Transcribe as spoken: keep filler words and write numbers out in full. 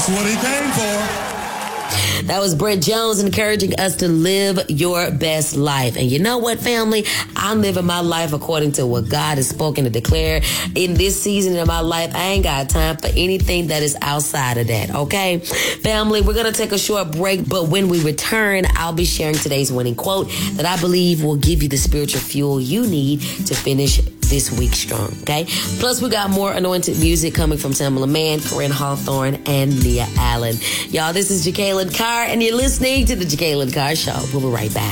That's what he came for. That was Brent Jones encouraging us to live your best life. And you know what, family? I'm living my life according to what God has spoken to declare. In this season of my life, I ain't got time for anything that is outside of that, okay? Family, we're going to take a short break, but when we return, I'll be sharing today's winning quote that I believe will give you the spiritual fuel you need to finish this week strong, okay? Plus, we got more anointed music coming from Tamala Mann, Corinne Hawthorne, and Nia Allen. Y'all, this is Jacqueline Carr, and you're listening to the Jacqueline Carr Show. We'll be right back.